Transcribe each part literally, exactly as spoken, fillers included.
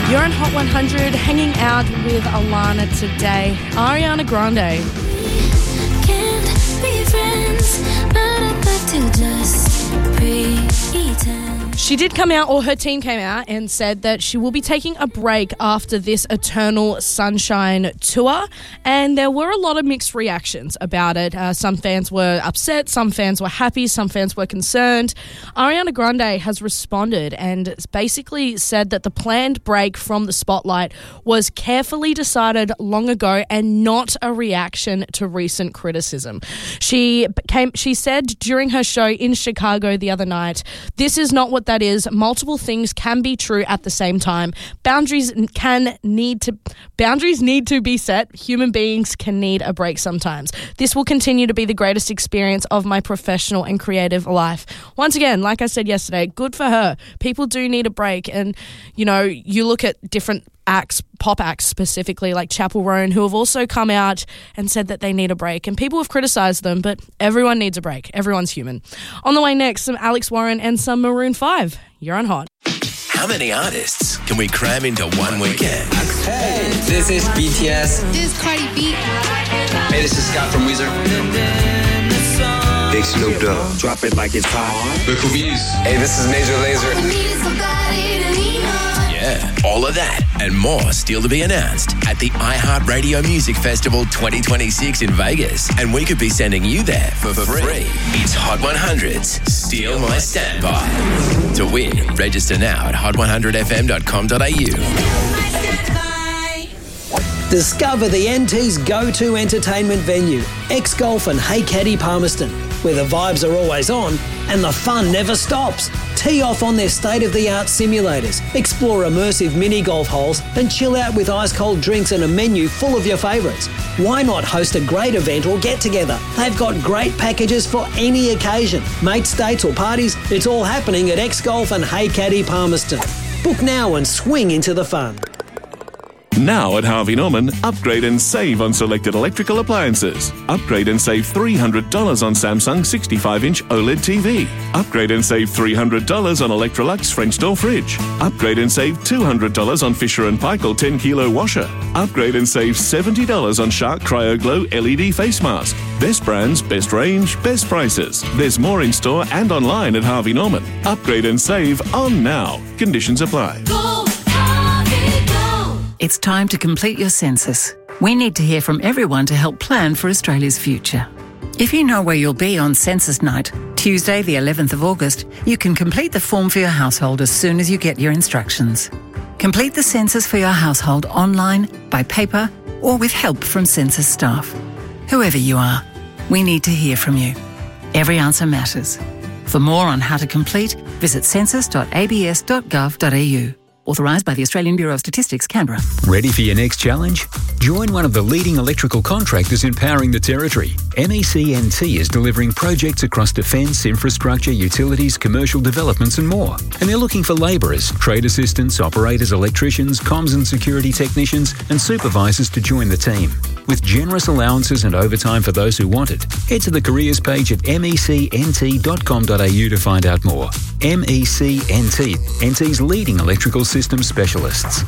You're on Hot one hundred, hanging out with Alana today. Ariana Grande. Can't be friends, but I'd like to just pretend. She did come out, or her team came out, and said that she will be taking a break after this Eternal Sunshine tour. And there were a lot of mixed reactions about it. Uh, some fans were upset, some fans were happy, some fans were concerned. Ariana Grande has responded and basically said that the planned break from the spotlight was carefully decided long ago and not a reaction to recent criticism. She came, she said during her show in Chicago the other night, "This is not what that is. Multiple things can be true at the same time. Boundaries can need to boundaries need to be set. Human beings can need a break sometimes. This will continue to be the greatest experience of my professional and creative life." Once again, like I said yesterday, good for her. People do need a break, and you know, you look at different acts, pop acts specifically, like Chapel Roan, who have also come out and said that they need a break. And people have criticised them, but everyone needs a break. Everyone's human. On the way next, some Alex Warren and some Maroon five. You're on Hot. How many artists can we cram into one weekend? Hey, this is B T S. This is Cardi B. Hey, this is Scott from Weezer. Big Snoop Dogg. Drop it like it's hot. The Coobies. Hey, this is Major Lazer. Yeah, all of that and more still to be announced at the iHeartRadio Music Festival twenty twenty-six in Vegas. And we could be sending you there for, for free. It's Hot one hundred's Steal My Standby. To win, register now at hot one hundred f m dot com dot a u. Discover the N T's go-to entertainment venue, X-Golf and Hey Caddy Palmerston, where the vibes are always on and the fun never stops. Tee off on their state-of-the-art simulators, explore immersive mini-golf holes and chill out with ice-cold drinks and a menu full of your favourites. Why not host a great event or get-together? They've got great packages for any occasion. Mates, dates or parties, it's all happening at X-Golf and Hey Caddy Palmerston. Book now and swing into the fun. Now at Harvey Norman, upgrade and save on selected electrical appliances. Upgrade and save three hundred dollars on Samsung sixty-five inch OLED T V. Upgrade and save three hundred dollars on Electrolux French door fridge. Upgrade and save two hundred dollars on Fisher and Paykel ten kilo washer. Upgrade and save seventy dollars on Shark Cryo Glow L E D face mask. Best brands, best range, best prices. There's more in store and online at Harvey Norman. Upgrade and save on now. Conditions apply. Go, Harvey, go. It's time to complete your census. We need to hear from everyone to help plan for Australia's future. If you know where you'll be on census night, Tuesday the eleventh of August, you can complete the form for your household as soon as you get your instructions. Complete the census for your household online, by paper, or with help from census staff. Whoever you are, we need to hear from you. Every answer matters. For more on how to complete, visit census dot a b s dot gov dot a u. Authorised by the Australian Bureau of Statistics, Canberra. Ready for your next challenge? Join one of the leading electrical contractors empowering the Territory. M E C N T is delivering projects across defence, infrastructure, utilities, commercial developments and more. And they're looking for labourers, trade assistants, operators, electricians, comms and security technicians and supervisors to join the team. With generous allowances and overtime for those who want it, head to the careers page at m e c n t dot com dot a u to find out more. M E C N T, N T's leading electrical system specialists.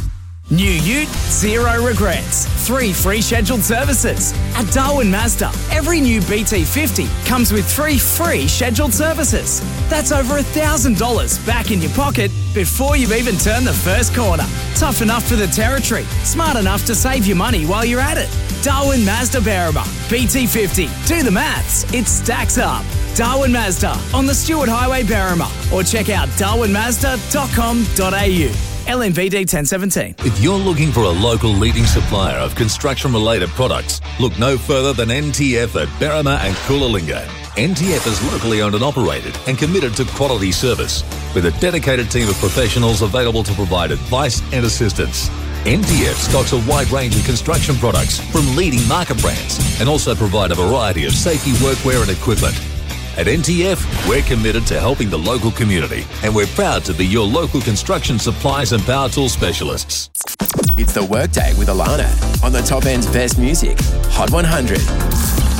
New ute, zero regrets. Three free scheduled services. At Darwin Mazda, every new B T fifty comes with three free scheduled services. That's over one thousand dollars back in your pocket before you've even turned the first corner. Tough enough for the Territory, smart enough to save your money while you're at it. Darwin Mazda Berrima, B T fifty. Do the maths, it stacks up. Darwin Mazda on the Stewart Highway, Berrima, or check out darwin mazda dot com dot a u. L M V D ten seventeen. If you're looking for a local leading supplier of construction-related products, look no further than N T F at Berrima and Coolangatta. N T F is locally owned and operated and committed to quality service, with a dedicated team of professionals available to provide advice and assistance. N T F stocks a wide range of construction products from leading market brands and also provide a variety of safety workwear and equipment. At N T F, we're committed to helping the local community, and we're proud to be your local construction supplies and power tool specialists. It's the Workday with Alana on the Top End's best music, Hot one hundred.